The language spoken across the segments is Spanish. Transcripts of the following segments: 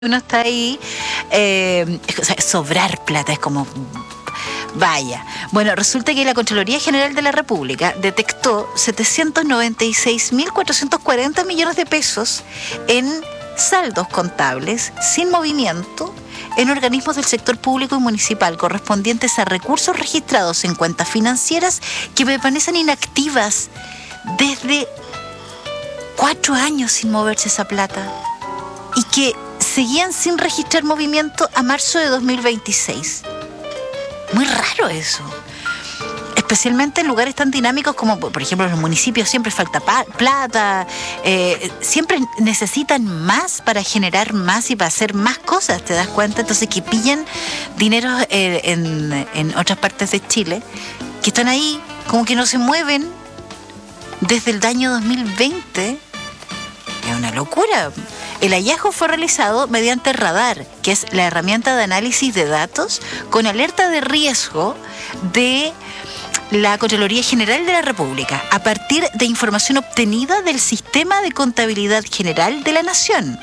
uno está ahí, o sea, sobrar plata, es como, vaya. Bueno, resulta que la Contraloría General de la República detectó 796.440 millones de pesos en saldos contables sin movimiento en organismos del sector público y municipal correspondientes a recursos registrados en cuentas financieras que permanecen inactivas desde 4 años sin moverse esa plata y que seguían sin registrar movimiento a marzo de 2026. Muy raro eso. Especialmente en lugares tan dinámicos como, por ejemplo, en los municipios siempre falta plata, siempre necesitan más para generar más y para hacer más cosas, ¿te das cuenta? Entonces que pillan dinero en otras partes de Chile, que están ahí como que no se mueven desde el año 2020. Es una locura. El hallazgo fue realizado mediante Radar, que es la herramienta de análisis de datos con alerta de riesgo de la Contraloría General de la República, a partir de información obtenida del Sistema de Contabilidad General de la Nación,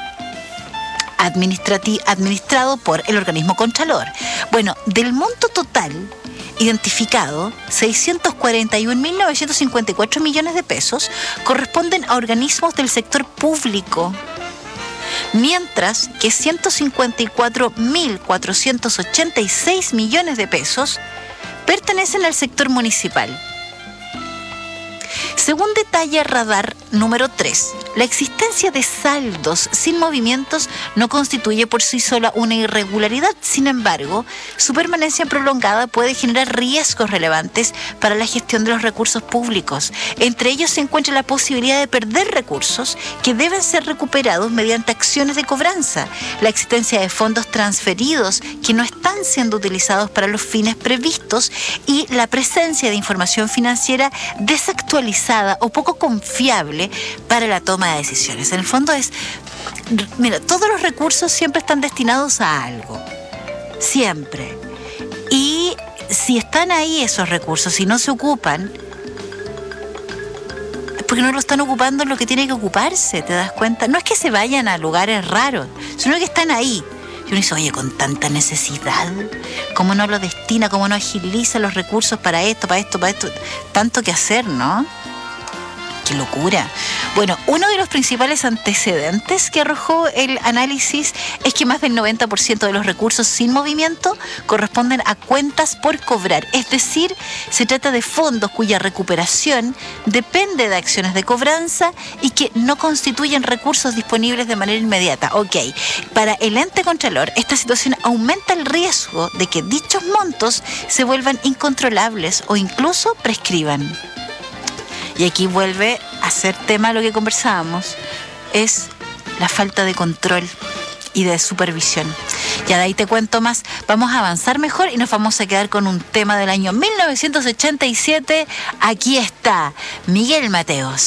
administrado por el organismo Contralor. Bueno, del monto total identificado, 641.954 millones de pesos corresponden a organismos del sector público, mientras que 154.486 millones de pesos pertenecen al sector municipal. Según detalla Radar número 3, la existencia de saldos sin movimientos no constituye por sí sola una irregularidad. Sin embargo, su permanencia prolongada puede generar riesgos relevantes para la gestión de los recursos públicos. Entre ellos se encuentra la posibilidad de perder recursos que deben ser recuperados mediante acciones de cobranza, la existencia de fondos transferidos que no están siendo utilizados para los fines previstos y la presencia de información financiera desactualizada o poco confiable para la toma de decisiones. En el fondo es, mira, todos los recursos siempre están destinados a algo, siempre. Y si están ahí esos recursos y no se ocupan, es porque no lo están ocupando en lo que tiene que ocuparse, ¿te das cuenta? No es que se vayan a lugares raros, sino que están ahí. Y uno dice, oye, con tanta necesidad, ¿cómo no lo destina, cómo no agiliza los recursos para esto, tanto que hacer, ¿no? ¡Qué locura! Bueno, uno de los principales antecedentes que arrojó el análisis es que más del 90% de los recursos sin movimiento corresponden a cuentas por cobrar. Es decir, se trata de fondos cuya recuperación depende de acciones de cobranza y que no constituyen recursos disponibles de manera inmediata. Ok, para el ente Contralor, esta situación aumenta el riesgo de que dichos montos se vuelvan incontrolables o incluso prescriban. Y aquí vuelve a ser tema lo que conversábamos, es la falta de control y de supervisión. Ya de ahí te cuento más. Vamos a avanzar mejor y nos vamos a quedar con un tema del año 1987. Aquí está Miguel Mateos.